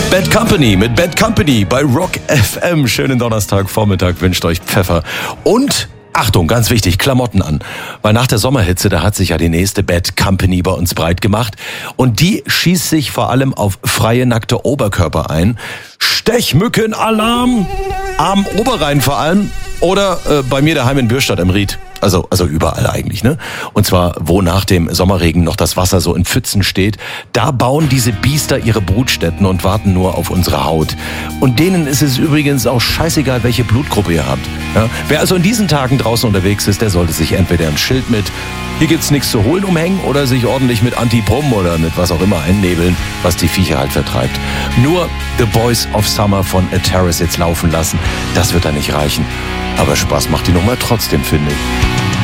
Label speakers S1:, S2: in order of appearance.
S1: Bad Company mit Bad Company bei Rock FM. Schönen Donnerstagvormittag wünscht euch Pfeffer. Und Achtung, ganz wichtig, Klamotten an. Weil nach der Sommerhitze, da hat sich ja die nächste Bad Company bei uns breit gemacht. Und die schießt sich vor allem auf freie, nackte Oberkörper ein. Stechmückenalarm! Am Oberrhein vor allem. Oder bei mir daheim in Bürstadt im Ried. Also überall eigentlich, ne? Und zwar, wo nach dem Sommerregen noch das Wasser so in Pfützen steht, da bauen diese Biester ihre Brutstätten und warten nur auf unsere Haut. Und denen ist es übrigens auch scheißegal, welche Blutgruppe ihr habt. Ja? Wer also in diesen Tagen draußen unterwegs ist, der sollte sich entweder ein Schild mit "Hier gibt's nichts zu holen" umhängen oder sich ordentlich mit Anti-Pum oder mit was auch immer einnebeln, was die Viecher halt vertreibt. Nur The Boys of Summer von A Terrace jetzt laufen lassen, das wird da nicht reichen. Aber Spaß macht die Nummer trotzdem, finde ich.